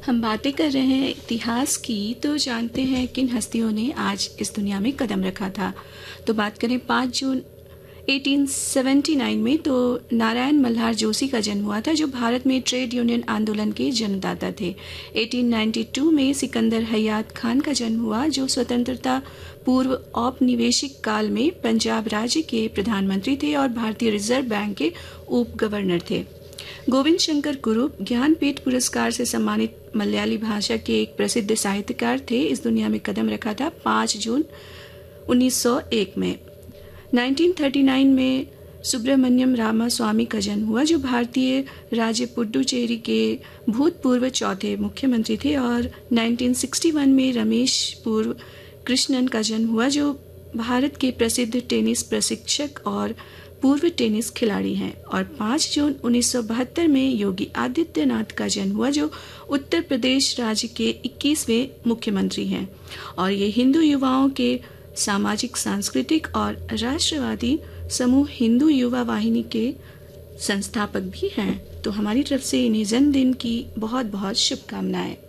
हम बातें कर रहे हैं इतिहास की, तो जानते हैं किन हस्तियों ने आज इस दुनिया में कदम रखा था। तो बात करें 5 जून 1879 में, तो नारायण मल्हार जोशी का जन्म हुआ था, जो भारत में ट्रेड यूनियन आंदोलन के जन्मदाता थे। 1892 में सिकंदर हयात खान का जन्म हुआ, जो स्वतंत्रता पूर्व औपनिवेशिक काल में पंजाब राज्य के प्रधानमंत्री थे और भारतीय रिजर्व बैंक के उप गवर्नर थे। गोविंद शंकर कुरुप ज्ञानपीठ पुरस्कार से सम्मानित मलयाली भाषा के एक प्रसिद्ध साहित्यकार थे। इस दुनिया में कदम रखा था 5 जून 1901 में। 1939 में सुब्रमण्यम रामास्वामी का जन्म हुआ, जो भारतीय राज्य पुडुचेरी के भूतपूर्व चौथे मुख्यमंत्री थे। और 1961 में रमेश पूर्व कृष्णन का जन्म हुआ, जो भारत के प्रसिद्ध टेनिस प्रशिक्षक और पूर्व टेनिस खिलाड़ी हैं। और 5 जून 1972 में योगी आदित्यनाथ का जन्म हुआ, जो उत्तर प्रदेश राज्य के 21वें मुख्यमंत्री हैं। और ये हिंदू युवाओं के सामाजिक, सांस्कृतिक और राष्ट्रवादी समूह हिंदू युवा वाहिनी के संस्थापक भी हैं। तो हमारी तरफ से इन्हें जन्मदिन की बहुत बहुत शुभकामनाएं।